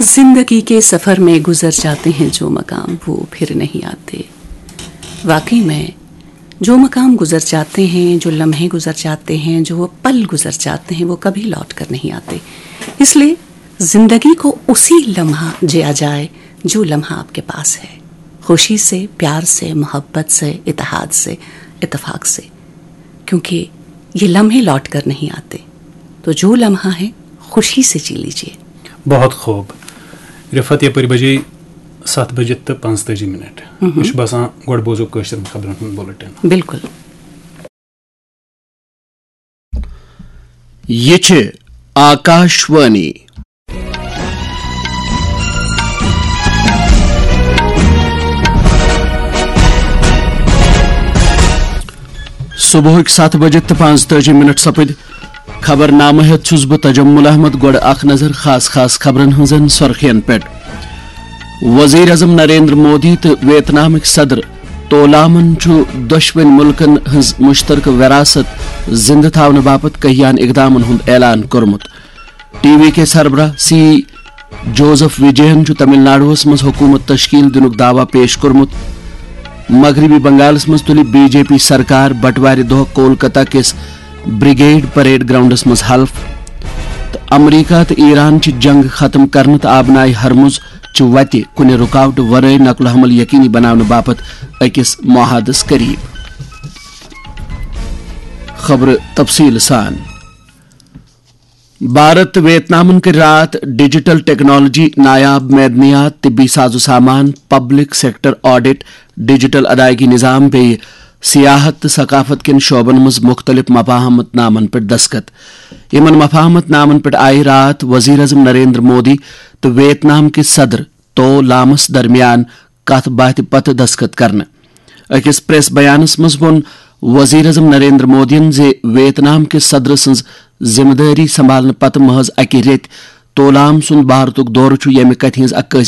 जिंदगी के सफ़र में गुजर जाते हैं जो मकाम वो फिर नहीं आते. वाकई में जो मकाम गुजर जाते हैं, जो लम्हे गुजर जाते हैं, जो वो पल गुजर जाते हैं, वो कभी लौट कर नहीं आते. इसलिए ज़िंदगी को उसी लम्हा जिया जाए जो लम्हा आपके पास है, खुशी से, प्यार से, मोहब्बत से, इत्तेहाद से, इत्तेफाक से, क्योंकि ये लम्हे लौट कर नहीं आते. तो जो लम्हा है खुशी से जी लीजिए. बहुत खूब. रिफत यपर बजे 7 बजे तो 45 मिनट. बसान गोड़ बोजो कशर खबरन बुलेटिन. बिल्कुल. ये छे आकाशवाणी. सुबह 7 बजे तो 45 मिनट सपद. खबर नामहत छुस बह तजम्मुल अहमद. गोड़ अख नजर खास खास खबरन हजन सुर्खियन पे. वजीर अजम नरेंद्र मोदी तो वियतनामिक सदर तोलामन दुश्मन मुल्कन हज मुश्तरक विरासत जिंद थावन बापत कहियान इकदामन हुंद ऐलान कोरमुत. टीवी के सरबराह सी जोसेफ विजयन तमिलनाडुस मज हुकूमत तश्कील दिनुक दावा पेश कोरमुत. मगरबी बंगालस मज तुली बीजेपी सरकार. बटवार दोह कोलकाता किस ब्रिगेड परेड ग्राउंडस मज हल्फ. अमरीका तो ईरान जंग खत्म करने तो आबनाई हरमुज वत कुन रुकावट वरय नकल हमल यकीनी बनाने बापत अकिस मुआहदस करीब. खबर तफसील सान. भारत वियतनामन के रात डिजिटल टेक्नोलॉजी, नायाब मैदनियात, तिब्बी साजो सामान, पब्लिक सेक्टर ऑडिट, डिजिटल अदायगी निज़ाम पे सियाहत सकाफत किन शोबन मज मुख्तलिफ मफाहमत नामन पर दस्खत. इमन मफाहमत नामन पर आई रात वजीर अजम नरेंद्र मोदी तो वियतनाम के सदर तो लामस दरमियान कथ बात पत दस्खत करने. अकिस प्रेस बयानस मज वोन वजीर अजम नरेंद्र मोदियन जे वियतनाम के सदर सज जिम्मेदारी संभालने पत महज अकि रेत तोलाम सुन भारतुक दौर यमि कथ हज